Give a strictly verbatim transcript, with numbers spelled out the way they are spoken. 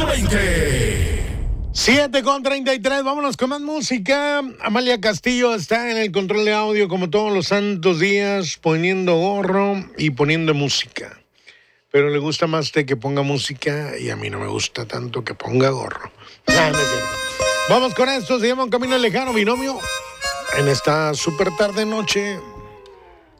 veinte. siete con treinta y tres, vámonos con más música. Amalia Castillo está en el control de audio como todos los santos días, poniendo gorro y poniendo música. Pero le gusta más de que ponga música y a mí no me gusta tanto que ponga gorro. Ah, no es cierto. Vamos con esto, se llama Un Camino Lejano, Binomio. En esta super tarde noche